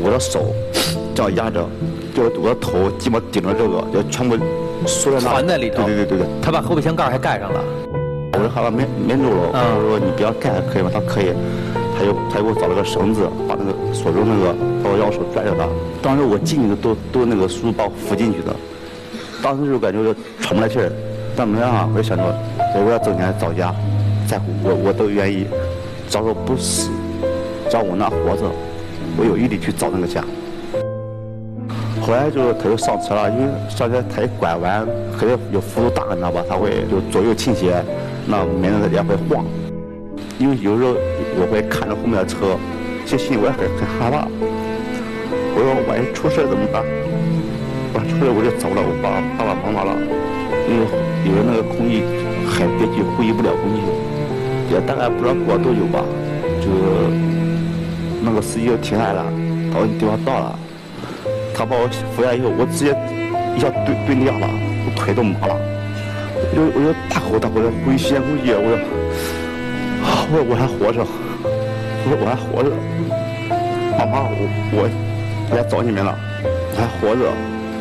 我的手这样压着，就我的头基本顶着这个，就全部缩在那， 传在里头。 对。 他把后备箱盖还盖上了。 我说害怕没路了，我说你不要盖可以吗？他可以。他给我找了个绳子，把那个锁住那个，把我右手拽着他。当时我进去的都那个叔叔把我扶进去的，当时就感觉喘不来气儿。但没办法，我就想着我要挣钱找家，在乎我都愿意，只要我不死，只要我那活着，我有毅力去找那个家。后来他就上车了，因为上车他一拐弯，可能有幅度大，你知道吧？他会就左右倾斜，那免得他也会晃。因为有时候我会看着后面的车，其实心里我也很害怕。我说万一出事怎么办？我出事我就走了，我爸爸妈妈了。因为有那个空气很憋屈，呼吸不了空气，也大概不知道过了多久吧，就那个司机就停下来了，到地方到了，他把我扶下以后，我直接一下蹲地下了，我腿都麻了，我就大口的呼吸呼吸，我还活着，我还活着，妈妈，我来找你们了，我还活着。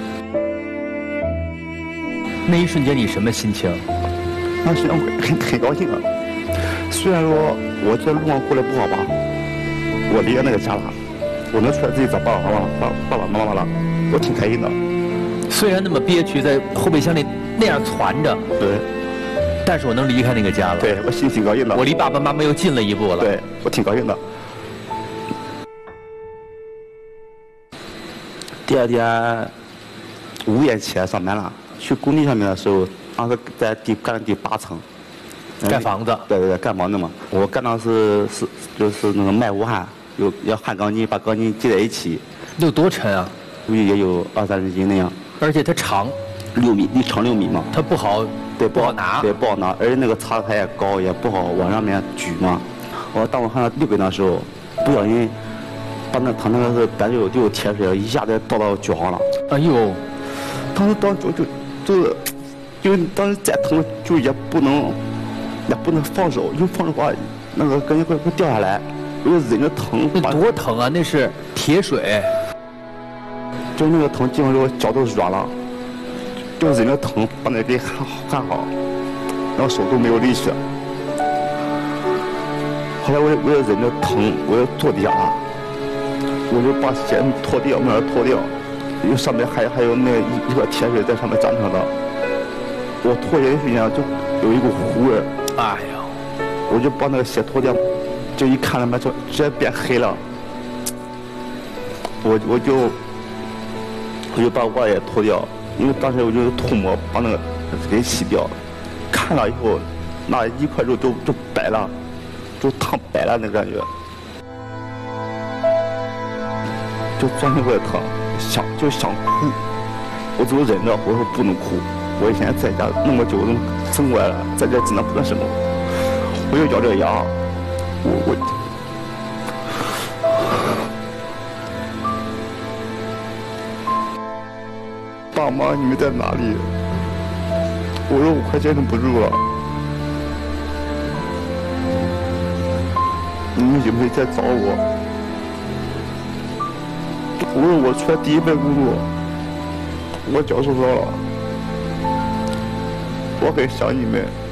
那一瞬间你什么心情？ 那时间很高兴啊。虽然说我这路上过得不好吧，我离开那个家了，我能出来自己找爸爸妈妈了，我挺开心的。 虽然那么憋屈，在后备箱里那样攒着， 对， 但是我能离开那个家了。 对，我心挺高兴的。 我离爸爸妈妈又近了一步了。 对，我挺高兴的。第二天5点起来上班了。去工地上面的时候，当时在干第8层， 盖房子。 对，盖房子嘛。我干的就是那个卖无焊，要焊钢筋，把钢筋接在一起。 有多沉啊？ 估计也有20-30斤那样。 而且它长 6米，长6米嘛。 它不好， 对， 不好拿。 对，不好拿，而且那个插台也高，也不好往上面举嘛。当我焊到6根的时候，不小心把他那个是本就有铁水，一下子倒到脚上了。 哎呦！ 当时就当时再疼，就也不能放手，一放手的话，那个感觉会掉下来，我就忍着疼。 那多疼啊！那是铁水， 就那个疼，基本上我脚都软了，就忍着疼把那给焊好，然后手都没有力气。后来我也忍着疼，我就坐地下了，我就把鞋脱掉，慢慢脱掉。因为上面还有那一块铁水在上面粘上的，我脱鞋的瞬间就有一股糊味。 哎呀！ 我就把那个鞋脱掉，就一看他妈就直接变黑了。我就把袜子也脱掉，因为当时我就用涂抹把那个给洗掉。看了以后，那一块肉就白了，就烫白了那感觉，就钻心过来疼。想哭，我只能忍着，我说不能哭。我现在在家那么久都生过来了，在这只能不干什么，我就咬着牙，爸妈你们在哪里？我说我快坚持不住了，你们有没有在找我？我说我出来第1份工作，我脚受伤了，我很想你们。